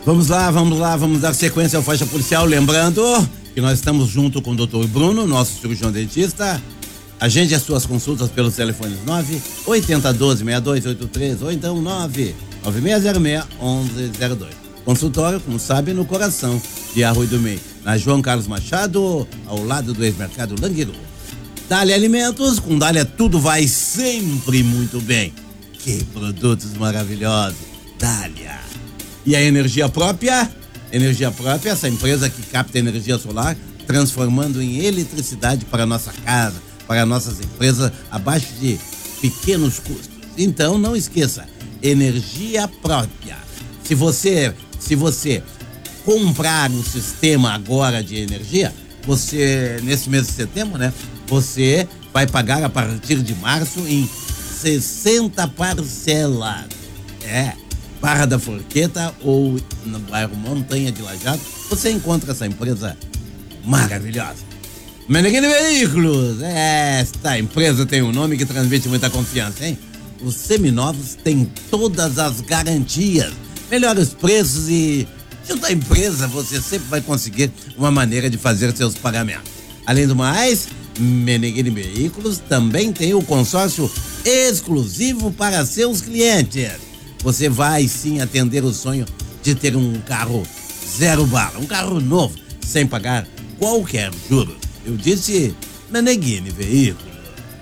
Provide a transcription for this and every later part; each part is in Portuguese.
Vamos lá, vamos dar sequência ao Faixa Policial. Lembrando que nós estamos junto com o Dr. Bruno, nosso cirurgião dentista. Agende as suas consultas pelos telefones 9-8012-6283 ou então 9-9606-1102. Consultório, como sabe, no coração de Arroio do Meio, na João Carlos Machado, ao lado do ex-mercado Languiru. Dália Alimentos, com Dália tudo vai sempre muito bem. Que produtos maravilhosos, Dália. E a energia própria, essa empresa que capta energia solar, transformando em eletricidade para a nossa casa, para nossas empresas, abaixo de pequenos custos. Então, não esqueça, energia própria. Se você comprar um sistema agora de energia, você, nesse mês de setembro, né? Você vai pagar a partir de março em 60 parcelas. Barra da Forqueta ou no bairro Montanha de Lajado, você encontra essa empresa maravilhosa. Meneghini Veículos, esta empresa tem um nome que transmite muita confiança, hein? Os seminovos têm todas as garantias, melhores preços e junto à empresa você sempre vai conseguir uma maneira de fazer seus pagamentos. Além do mais, Meneghini Veículos também tem o consórcio exclusivo para seus clientes. Você vai sim atender o sonho de ter um carro zero bala, um carro novo, sem pagar qualquer juro. Eu disse Meneghini Veículos.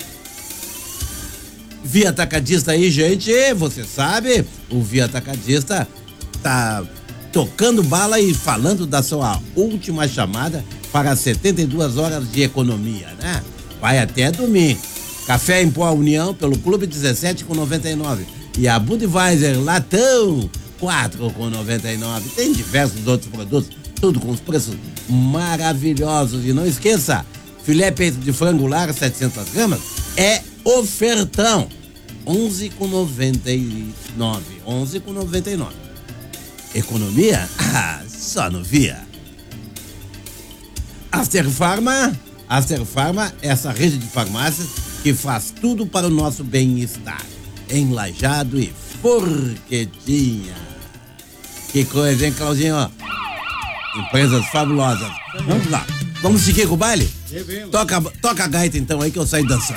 Via Atacadista aí, gente, você sabe, o Via Atacadista tá tocando bala e falando da sua última chamada para 72 horas de economia, né? Vai até domingo. Café em pó União pelo Clube 17,99. E a Budweiser Latão 4,99. Tem diversos outros produtos, tudo com os preços maravilhosos. E não esqueça, filé peito de frango lar 700 gramas é ofertão, 11,99. 11,99. Economia? Só no Via. Aster Pharma, essa rede de farmácias que faz tudo para o nosso bem-estar. Em Lajado e Forquetinha. Que coisa, hein, Claudinho? Empresas fabulosas. Vamos lá. Vamos seguir com o baile? Toca a gaita então aí que eu saio dançando.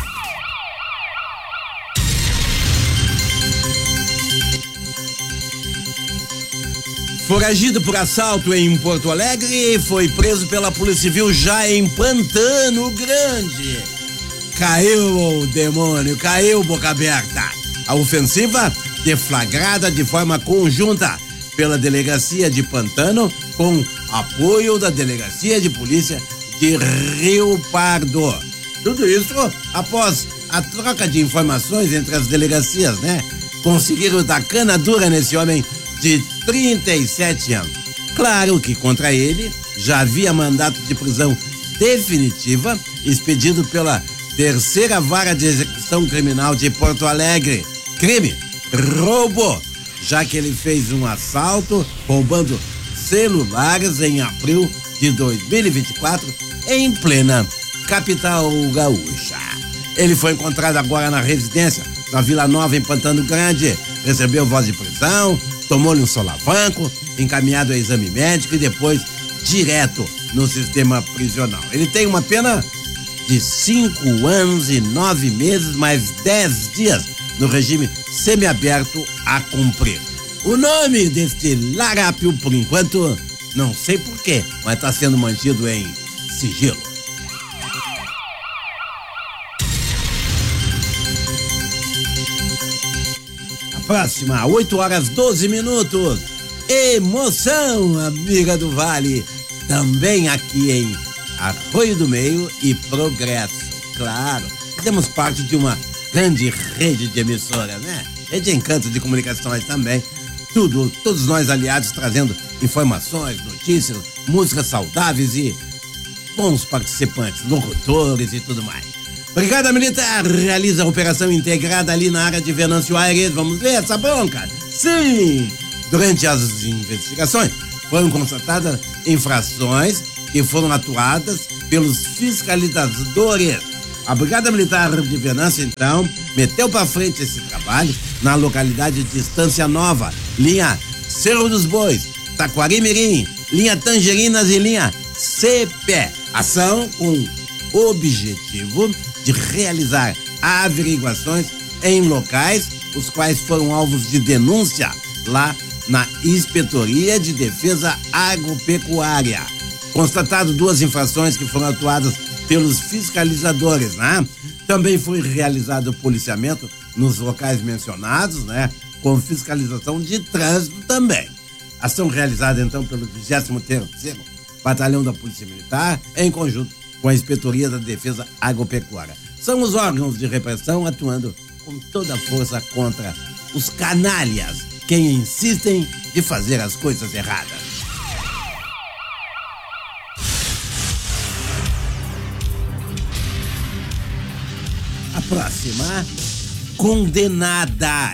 Foragido por assalto em Porto Alegre, foi preso pela Polícia Civil já em Pantano Grande. Caiu o demônio, caiu boca aberta. A ofensiva deflagrada de forma conjunta pela Delegacia de Pantano com apoio da Delegacia de Polícia de Rio Pardo. Tudo isso após a troca de informações entre as delegacias, né? Conseguiram dar cana dura nesse homem de 37 anos. Claro que contra ele já havia mandato de prisão definitiva expedido pela Terceira Vara de Execução Criminal de Porto Alegre. Crime, roubo, já que ele fez um assalto roubando celulares em abril de 2024 em plena capital gaúcha. Ele foi encontrado agora na residência na Vila Nova, em Pantano Grande. Recebeu voz de prisão, tomou-lhe um solavanco, encaminhado a exame médico e depois direto no sistema prisional. Ele tem uma pena de 5 anos e 9 meses, mais 10 dias no regime semiaberto a cumprir. O nome deste larápio, por enquanto, não sei porquê, mas está sendo mantido em sigilo. A próxima, 8h12. Emoção, amiga do Vale, também aqui em Arroio do Meio e Progresso. Claro, fazemos parte de uma grande rede de emissoras, né? Rede de Encanto de Comunicações também. Todos nós aliados trazendo informações, notícias, músicas saudáveis e bons participantes, locutores e tudo mais. Brigada Militar realiza a operação integrada ali na área de Venâncio Aires. Vamos ver essa bronca? Sim! Durante as investigações foram constatadas infrações que foram atuadas pelos fiscalizadores. A Brigada Militar de Venâncio, então, meteu para frente esse trabalho na localidade de Estância Nova, linha Cerro dos Bois, Taquari-Mirim, linha Tangerinas e linha CP. Ação com objetivo de realizar averiguações em locais os quais foram alvos de denúncia lá na Inspetoria de Defesa Agropecuária. Constatado 2 infrações que foram atuadas pelos fiscalizadores, né? Também foi realizado o policiamento nos locais mencionados, né? Com fiscalização de trânsito também. Ação realizada então pelo 23º Batalhão da Polícia Militar em conjunto com a Inspetoria da Defesa Agropecuária. São os órgãos de repressão atuando com toda a força contra os canalhas que insistem de fazer as coisas erradas. A próxima, condenada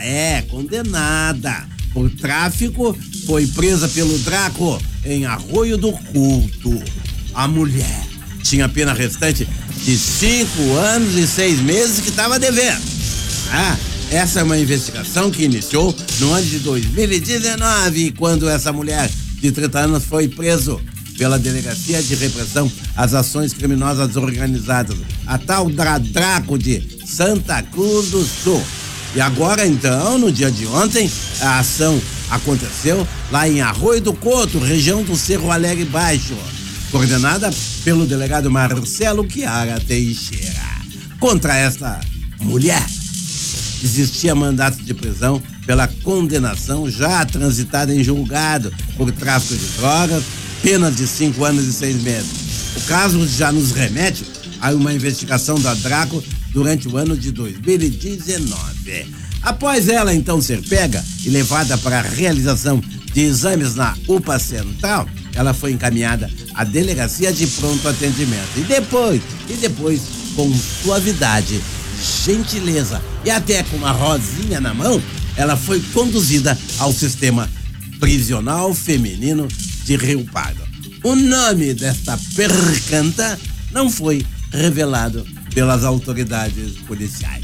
por tráfico, foi presa pelo Draco em Arroio do Culto. A mulher tinha pena restante de 5 anos e 6 meses que estava devendo. Essa é uma investigação que iniciou no ano de 2019, quando essa mulher de 30 anos foi preso pela Delegacia de Repressão às Ações Criminosas Organizadas, a tal Draco de Santa Cruz do Sul. E agora, então, no dia de ontem, a ação aconteceu lá em Arroio do Couto, região do Cerro Alegre Baixo, coordenada pelo delegado Marcelo Chiara Teixeira. Contra esta mulher, existia mandato de prisão pela condenação já transitada em julgado por tráfico de drogas, pena de 5 anos e 6 meses. O caso já nos remete a uma investigação da Draco durante o ano de 2019. Após ela então ser pega e levada para a realização de exames na UPA Central, ela foi encaminhada à Delegacia de Pronto Atendimento. E depois, com suavidade, gentileza e até com uma rosinha na mão, ela foi conduzida ao sistema prisional feminino de Rio Pardo. O nome desta percanta não foi revelado pelas autoridades policiais.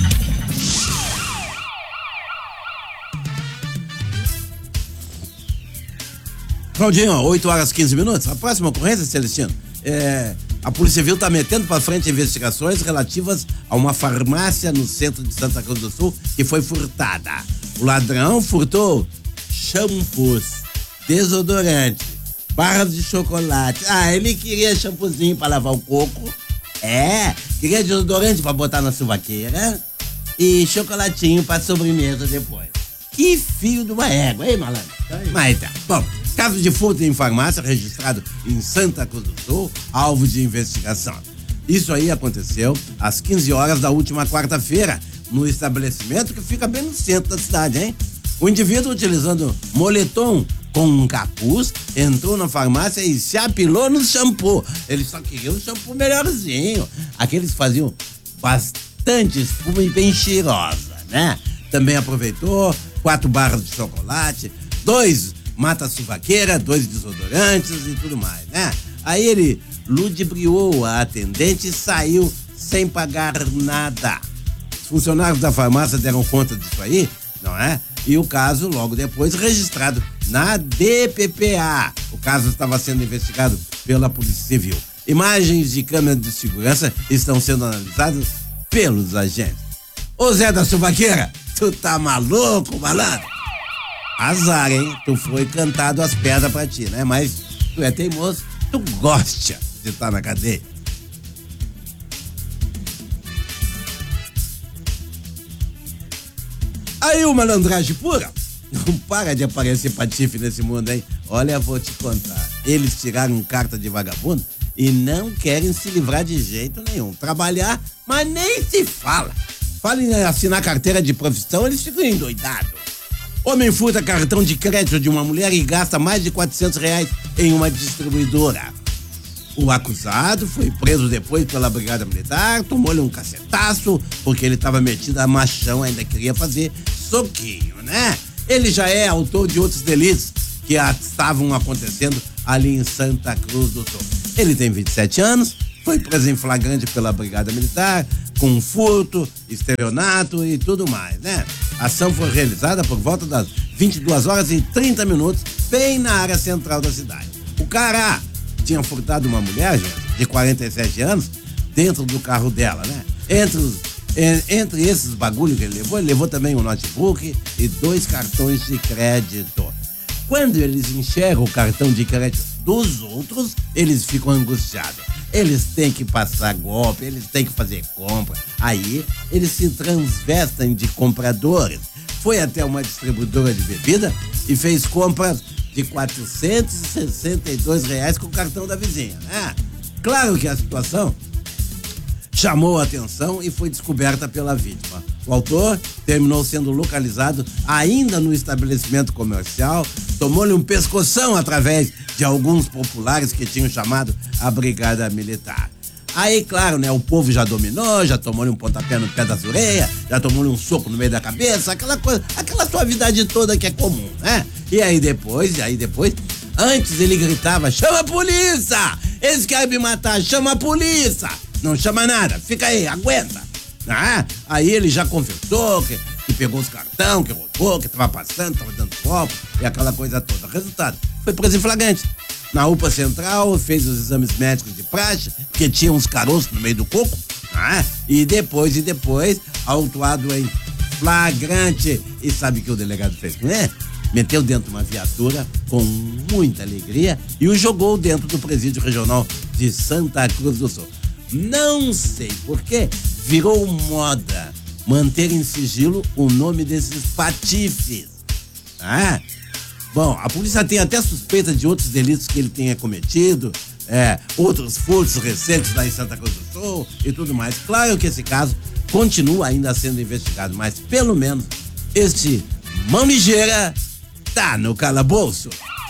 Claudinho, 8h15. A próxima ocorrência, Celestino, a Polícia Civil está metendo para frente investigações relativas a uma farmácia no centro de Santa Cruz do Sul que foi furtada. O ladrão furtou shampoos, desodorante, barras de chocolate. Ele queria shampoozinho para lavar o coco. Queria desodorante para botar na suvaqueira e chocolatinho para sobremesa depois. Que fio de uma égua, hein, malandro? Mas tá. Bom, caso de furto em farmácia registrado em Santa Cruz do Sul, alvo de investigação. Isso aí aconteceu às 15 horas da última quarta-feira, no estabelecimento que fica bem no centro da cidade, hein? O indivíduo, utilizando moletom com um capuz, entrou na farmácia e se apilou no shampoo. Ele só queria um shampoo melhorzinho. Aqueles que faziam bastante espuma e bem cheirosa, né? Também aproveitou 4 barras de chocolate, 2 mata-suvaqueira, 2 desodorantes e tudo mais, né? Aí ele ludibriou a atendente e saiu sem pagar nada. Os funcionários da farmácia deram conta disso aí, não é? E o caso, logo depois, registrado na DPPA. O caso estava sendo investigado pela Polícia Civil. Imagens de câmeras de segurança estão sendo analisadas pelos agentes. Ô Zé da Suvaqueira, tu tá maluco, malandro? Azar, hein? Tu foi cantado as pedras pra ti, né? Mas tu é teimoso, tu gosta de estar na cadeia. Aí o malandragem pura não para de aparecer patife nesse mundo, hein? Olha, vou te contar. Eles tiraram carta de vagabundo e não querem se livrar de jeito nenhum. Trabalhar, mas nem se fala. Fala em assinar carteira de profissão, eles ficam endoidados. Homem furta cartão de crédito de uma mulher e gasta mais de R$400 em uma distribuidora. O acusado foi preso depois pela Brigada Militar, tomou-lhe um cacetaço, porque ele estava metido a machão, ainda queria fazer soquinho, né? Ele já é autor de outros delitos que estavam acontecendo ali em Santa Cruz do Sul. Ele tem 27 anos, foi preso em flagrante pela Brigada Militar, com furto, estelionato e tudo mais, né? A ação foi realizada por volta das 22 horas e 30 minutos, bem na área central da cidade. O cara tinha furtado uma mulher, gente, de 47 anos, dentro do carro dela, né? Entre esses bagulhos que ele levou também um notebook e 2 cartões de crédito. Quando eles enxergam o cartão de crédito dos outros, eles ficam angustiados. Eles têm que passar golpe, eles têm que fazer compra. Aí, eles se transvestem de compradores. Foi até uma distribuidora de bebida e fez compras de R$462 com o cartão da vizinha, né? Claro que a situação chamou a atenção e foi descoberta pela vítima. O autor terminou sendo localizado ainda no estabelecimento comercial, tomou-lhe um pescoção através de alguns populares que tinham chamado a brigada militar. Aí, claro, né, o povo já dominou, já tomou-lhe um pontapé no pé das orelhas, já tomou-lhe um soco no meio da cabeça, aquela coisa, aquela suavidade toda que é comum, né? E aí depois, antes ele gritava, chama a polícia! Eles querem me matar, chama a polícia! Não chama nada, fica aí, aguenta. Aí ele já confessou que pegou os cartão, que roubou, que tava passando, tava dando golpe e aquela coisa toda. Resultado, foi preso em flagrante. Na UPA Central, fez os exames médicos de praxe, porque tinha uns caroços no meio do coco, e depois, autuado em flagrante. E sabe o que o delegado fez com ele? Meteu dentro de uma viatura com muita alegria e o jogou dentro do presídio regional de Santa Cruz do Sul. Não sei por que virou moda manter em sigilo o nome desses patifes. Bom, a polícia tem até suspeita de outros delitos que ele tenha cometido, outros furtos recentes lá em Santa Cruz do Sul e tudo mais. Claro que esse caso continua ainda sendo investigado, mas pelo menos este mão ligeira tá no calabouço.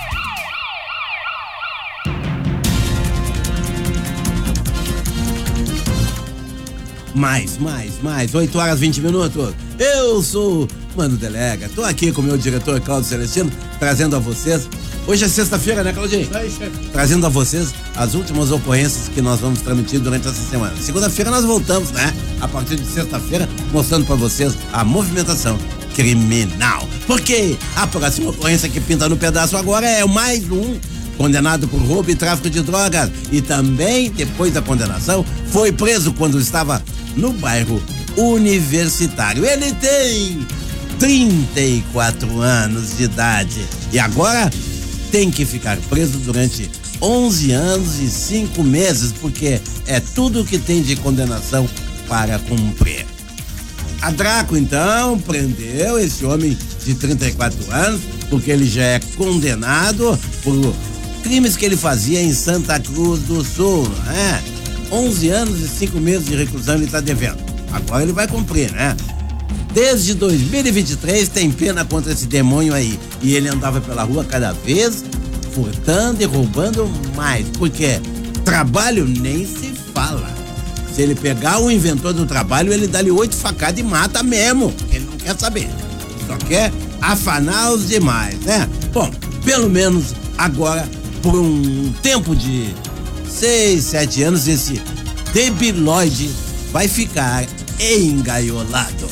Mais, 8 horas 20 minutos. Eu sou Mano Delega, tô aqui com o meu diretor Claudio Celestino, trazendo a vocês, hoje é sexta-feira, né, Claudinho? Trazendo a vocês as últimas ocorrências que nós vamos transmitir durante essa semana. Segunda-feira nós voltamos, né? A partir de sexta-feira, mostrando pra vocês a movimentação criminal. Porque a próxima ocorrência que pinta no pedaço agora é mais um condenado por roubo e tráfico de drogas. E também, depois da condenação, foi preso quando estava no bairro Universitário. Ele tem 34 anos de idade e agora tem que ficar preso durante 11 anos e 5 meses, porque é tudo que tem de condenação para cumprir. A Draco, então, prendeu esse homem de 34 anos, porque ele já é condenado por crimes que ele fazia em Santa Cruz do Sul, né? 11 anos e 5 meses de reclusão ele está devendo. Agora ele vai cumprir, né? Desde 2023 tem pena contra esse demônio aí. E ele andava pela rua cada vez furtando e roubando mais. Porque trabalho nem se fala. Se ele pegar o inventor do trabalho, ele dá-lhe 8 facadas e mata mesmo. Ele não quer saber. Só quer afanar os demais, né? Bom, pelo menos agora, por um tempo de 6, 7 anos, esse debilóide vai ficar engaiolado.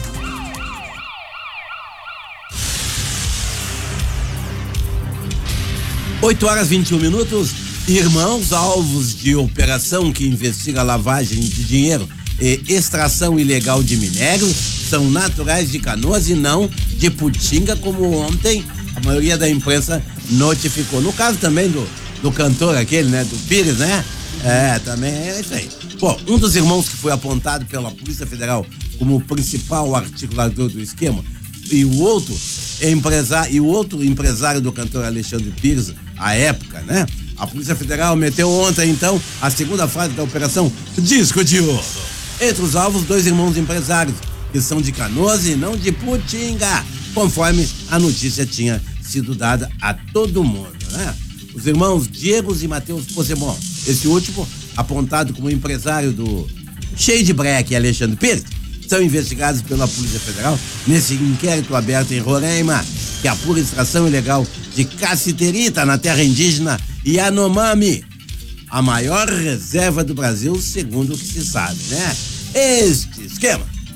Oito horas 21 minutos. Irmãos alvos de operação que investiga lavagem de dinheiro e extração ilegal de minério são naturais de Canoas e não de Putinga, como ontem a maioria da imprensa notificou. No caso também do cantor aquele, né? Do Pires, né? Também é isso aí. Bom, um dos irmãos que foi apontado pela Polícia Federal como o principal articulador do esquema e o outro empresário do cantor Alexandre Pires, à época, né? A Polícia Federal meteu ontem, então, a segunda fase da Operação Disco de Ouro. Entre os alvos, 2 irmãos empresários, que são de Canoas e não de Putinga, conforme a notícia tinha sido dada a todo mundo, né? Os irmãos Diego e Matheus Posemon, esse último apontado como empresário do cheio de breque Alexandre Pires, são investigados pela Polícia Federal nesse inquérito aberto em Roraima, que apura extração ilegal de cassiterita na terra indígena Yanomami, a maior reserva do Brasil, segundo o que se sabe, né? Este esquema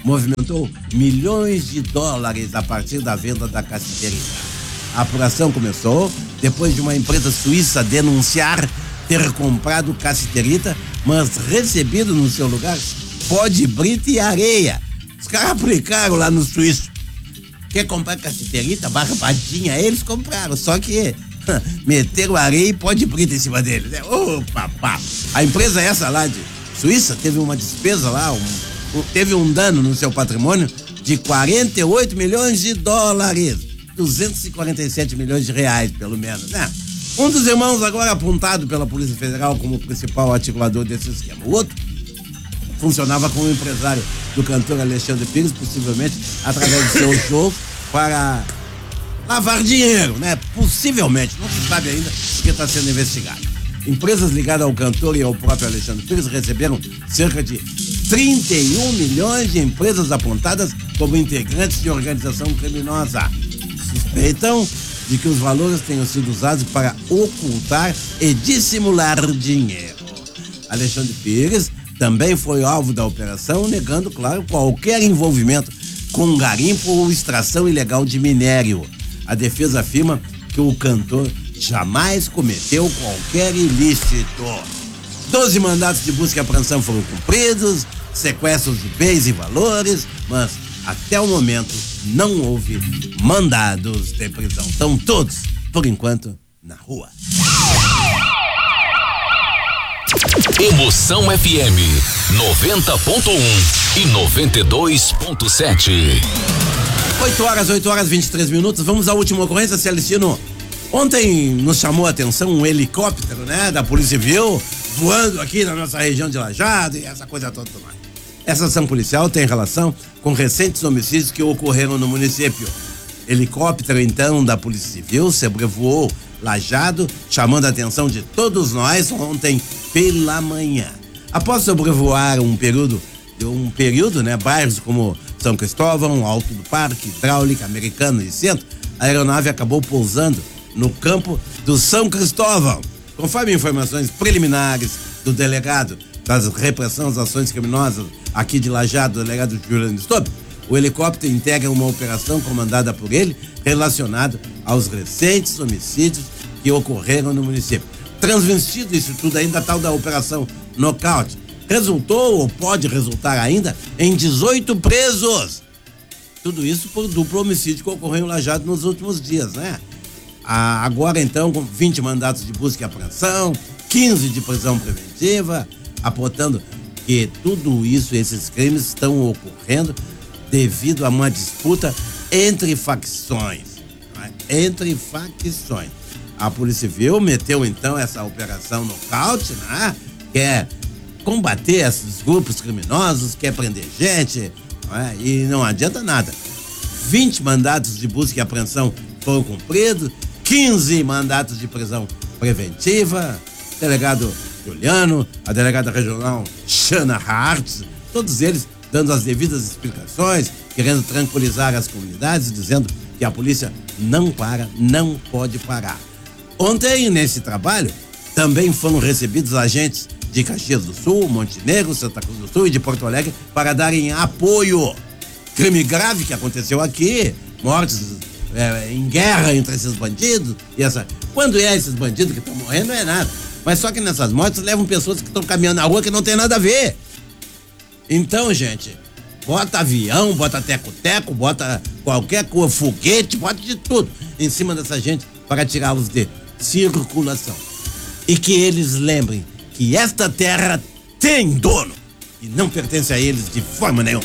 movimentou milhões de dólares a partir da venda da cassiterita. A apuração começou depois de uma empresa suíça denunciar ter comprado cassiterita, mas recebido no seu lugar pó de brita e areia. Os caras aplicaram lá no suíço. Quer comprar cassiterita, barbadinha? Eles compraram, só que meteram areia e pó de brita em cima deles. Ô, papá! A empresa essa lá de Suíça teve uma despesa lá, teve um dano no seu patrimônio de 48 milhões de dólares. 247 milhões de reais, pelo menos, né? Um dos irmãos agora apontado pela Polícia Federal como principal articulador desse esquema. O outro funcionava como empresário do cantor Alexandre Pires, possivelmente através do seu show para lavar dinheiro, né? Possivelmente, não se sabe ainda, porque está sendo investigado. Empresas ligadas ao cantor e ao próprio Alexandre Pires receberam cerca de 31 milhões de empresas apontadas como integrantes de organização criminosa. Suspeitam de que os valores tenham sido usados para ocultar e dissimular dinheiro. Alexandre Pires também foi alvo da operação, negando, claro, qualquer envolvimento com garimpo ou extração ilegal de minério. A defesa afirma que o cantor jamais cometeu qualquer ilícito. 12 mandatos de busca e apreensão foram cumpridos, sequestros de bens e valores, mas até o momento não houve mandados de prisão. Estão todos, por enquanto, na rua. Emoção FM 90.1 e 92.7. 8 horas 23 minutos. Vamos à última ocorrência, Celestino. Ontem nos chamou a atenção um helicóptero, né, da Polícia Civil voando aqui na nossa região de Lajeado e essa coisa toda mais. Essa ação policial tem relação com recentes homicídios que ocorreram no município. Helicóptero, então, da Polícia Civil sobrevoou Lajeado, chamando a atenção de todos nós ontem pela manhã. Após sobrevoar um período, né, bairros como São Cristóvão, Alto do Parque, Hidráulica, Americano e Centro, a aeronave acabou pousando no campo do São Cristóvão. Conforme informações preliminares do delegado das repressão às ações criminosas aqui de Lajeado, o delegado Juliano Stop, o helicóptero integra uma operação comandada por ele relacionada aos recentes homicídios que ocorreram no município. Transvestido isso tudo ainda, tal da operação Nocaute, resultou ou pode resultar ainda em 18 presos. Tudo isso por duplo homicídio que ocorreu em Lajeado nos últimos dias, né? Agora então com 20 mandatos de busca e apreensão, 15 de prisão preventiva, apontando que tudo isso, esses crimes estão ocorrendo devido a uma disputa entre facções. Entre facções. A Polícia Civil meteu então essa operação Nocaute, né? Quer combater esses grupos criminosos, quer prender gente, né? E não adianta nada. 20 mandatos de busca e apreensão foram cumpridos, 15 mandatos de prisão preventiva, delegado Juliano, a delegada regional Shana Hartz, todos eles dando as devidas explicações, querendo tranquilizar as comunidades, dizendo que a polícia não para, não pode parar. Ontem, nesse trabalho, também foram recebidos agentes de Caxias do Sul, Montenegro, Santa Cruz do Sul e de Porto Alegre para darem apoio. Crime grave que aconteceu aqui, mortes em guerra entre esses bandidos. Quando esses bandidos que estão morrendo, não é nada. Mas só que nessas mortes levam pessoas que estão caminhando na rua que não tem nada a ver. Então, gente, bota avião, bota teco-teco, bota qualquer coisa, foguete, bota de tudo em cima dessa gente para tirá-los de circulação. E que eles lembrem que esta terra tem dono e não pertence a eles de forma nenhuma.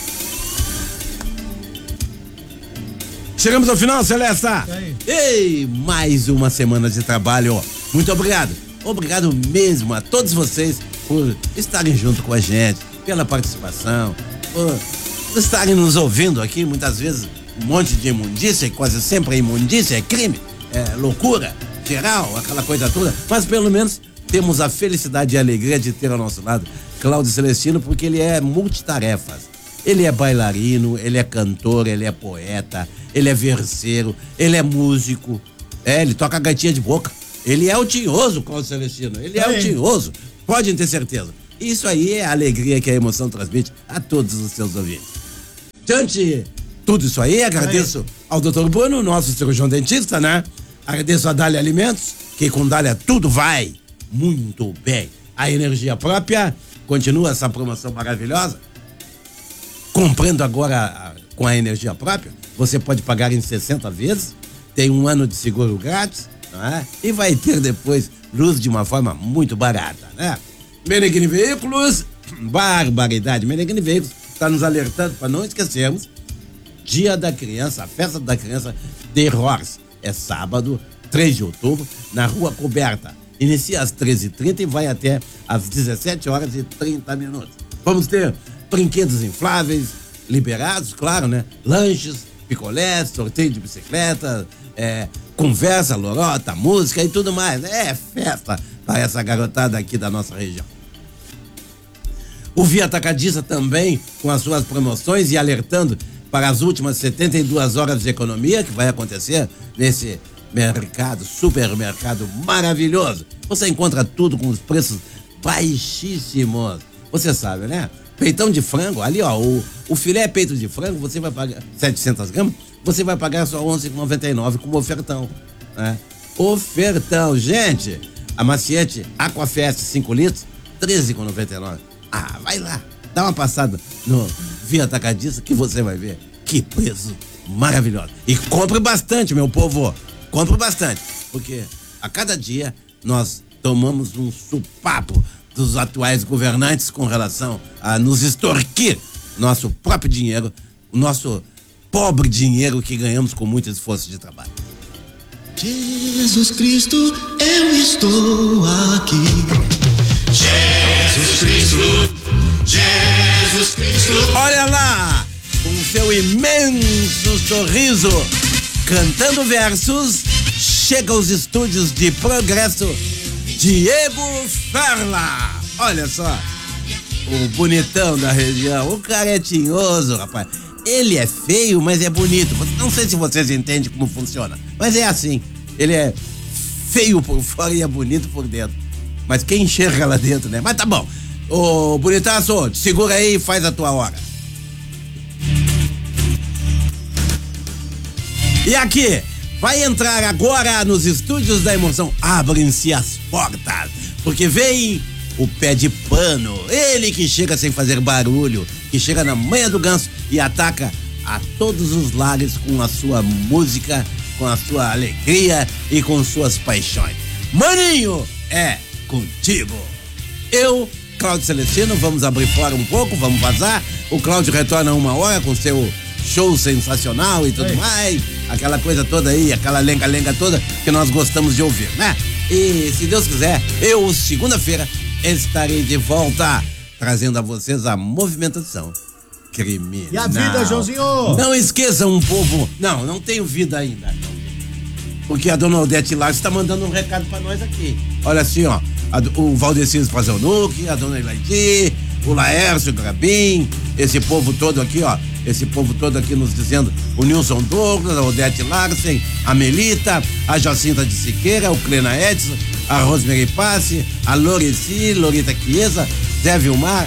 Chegamos ao final, Celesta. Ei, mais uma semana de trabalho. Muito obrigado. Obrigado mesmo a todos vocês por estarem junto com a gente, pela participação, por estarem nos ouvindo aqui. Muitas vezes um monte de imundícia, e quase sempre a imundícia é crime, é loucura geral, aquela coisa toda. Mas pelo menos temos a felicidade e a alegria de ter ao nosso lado Cláudio Celestino, porque ele é multitarefas. Ele é bailarino, ele é cantor, ele é poeta, ele é verseiro, ele é músico, ele toca gatinha de boca. Ele é o tinhoso, Cláudio Celestino, ele é o tinhoso, podem ter certeza. Isso aí é a alegria que a emoção transmite a todos os seus ouvintes. Diante tudo isso aí, agradeço ao Dr. Bruno, nosso cirurgião dentista, né? Agradeço a Dália Alimentos, que com Dália tudo vai muito bem. A energia própria, continua essa promoção maravilhosa. Comprando agora com a energia própria, você pode pagar em 60 vezes, tem 1 ano de seguro grátis, né? E vai ter depois luz de uma forma muito barata, né? Meneghini Veículos, barbaridade, Meneghini Veículos está nos alertando para não esquecermos Dia da Criança, a festa da criança de Horse. É sábado, 3 de outubro, na Rua Coberta. Inicia às 13h30 e vai até às 17h30. Vamos ter brinquedos infláveis, liberados, claro, né? Lanches, picolés, sorteio de bicicleta, conversa, lorota, música e tudo mais. É festa para essa garotada aqui da nossa região. O Via Atacadista também com as suas promoções e alertando para as últimas 72 horas de economia que vai acontecer nesse mercado, supermercado maravilhoso. Você encontra tudo com os preços baixíssimos. Você sabe, né? Peitão de frango, ali ó, o filé peito de frango, você vai pagar 700 gramas, você vai pagar só R$11,99 com ofertão, né? Ofertão, gente! A maciete Aquafest 5 litros, R$13,99. Ah, vai lá, dá uma passada no Via Atacadista que você vai ver que preço maravilhoso. E compre bastante, meu povo, compre bastante, porque a cada dia nós tomamos um supapo dos atuais governantes com relação a nos extorquir nosso próprio dinheiro, o nosso pobre dinheiro que ganhamos com muito esforço de trabalho. Jesus Cristo, eu estou aqui. Jesus Cristo, Jesus Cristo. Olha lá, com seu imenso sorriso, cantando versos, chega aos estúdios de Progresso, Diego Ferla. Olha só, o bonitão da região, o caretinhoso, rapaz. Ele é feio, mas é bonito. Não sei se vocês entendem como funciona, mas é assim. Ele é feio por fora e é bonito por dentro. Mas quem enxerga lá dentro, né? Mas tá bom. Ô, bonitaço, te segura aí e faz a tua hora. E aqui, vai entrar agora nos estúdios da emoção. Abrem-se as portas, porque vem o pé de pano. Ele que chega sem fazer barulho, que chega na manha do ganso e ataca a todos os lares com a sua música, com a sua alegria e com suas paixões. Maninho, é contigo. Eu, Cláudio Celestino, vamos abrir fora um pouco, vamos vazar. O Cláudio retorna 1 hora com seu show sensacional e tudo mais. Aquela coisa toda aí, aquela lenga-lenga toda que nós gostamos de ouvir, né? E se Deus quiser, eu, segunda-feira, estarei de volta, trazendo a vocês a movimentação criminal. E a vida, Joãozinho? Não esqueçam, um povo. Não tenho vida ainda. Porque a dona Odete Lages está mandando um recado pra nós aqui. Olha assim, ó. O Valdecir Spazonucci, a dona Ilaidi, o Laércio Grabim, esse povo todo aqui, ó. Esse povo todo aqui nos dizendo, o Nilson Douglas, a Odete Larsen, a Melita, a Jacinta de Siqueira, o Clena Edson, a Rosemary Passe, a Loreci, Lorita Chiesa, Zé Vilmar,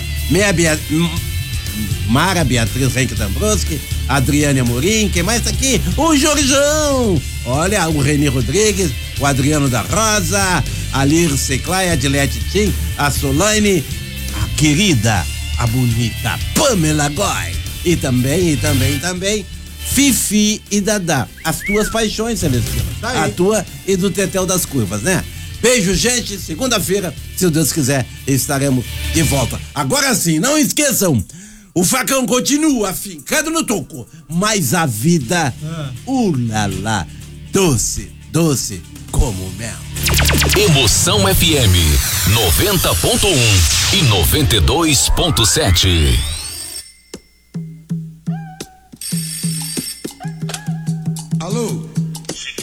Mara Beatriz Henke Dambrowski, a Adriane Amorim, quem mais tá aqui? O Jorjão! Olha, o Reni Rodrigues, o Adriano da Rosa, a Lir Seclay, a Adilete Tim, a Solane, a querida, a bonita Pamela Goy. E também, Fifi e Dadá. As tuas paixões, Celestino. Tá. A tua e do Tetel das Curvas, né? Beijo, gente. Segunda-feira, se Deus quiser, estaremos de volta. Agora sim, não esqueçam, o facão continua fincado no toco, mas a vida, ulala, doce, doce como mel. Emoção FM 90.1 e 92.7.